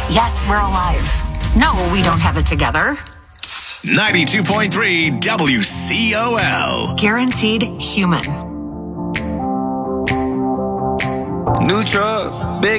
Yes, we're alive. No, we don't have it together. 92.3 WCOL. Guaranteed human. New truck, big